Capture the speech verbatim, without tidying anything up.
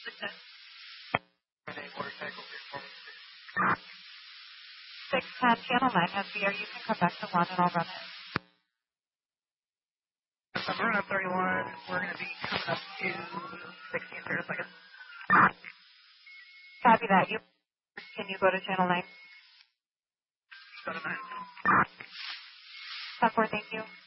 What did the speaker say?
six ten, channel nine has V R. You can come back to one and I'll run it. So we're on thirty-one. We're going to be coming up to sixty in thirty seconds. Copy that. You Can you go to channel nine? seven nine. ten four, thank you.